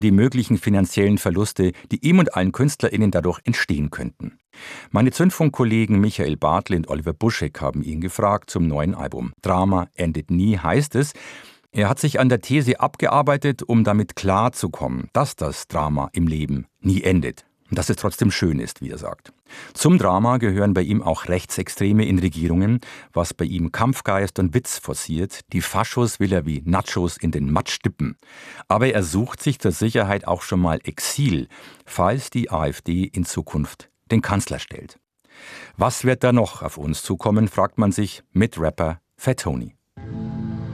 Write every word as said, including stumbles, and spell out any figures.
die möglichen finanziellen Verluste, die ihm und allen KünstlerInnen dadurch entstehen könnten. Meine Zündfunk-Kollegen Michael Bartl und Oliver Buschek haben ihn gefragt zum neuen Album. Drama endet nie, heißt es. Er hat sich an der These abgearbeitet, um damit klarzukommen, dass das Drama im Leben nie endet. Und dass es trotzdem schön ist, wie er sagt. Zum Drama gehören bei ihm auch Rechtsextreme in Regierungen, was bei ihm Kampfgeist und Witz forciert. Die Faschos will er wie Nachos in den Matsch dippen. Aber er sucht sich zur Sicherheit auch schon mal Exil, falls die AfD in Zukunft den Kanzler stellt. Was wird da noch auf uns zukommen, fragt man sich mit Rapper Fat Tony.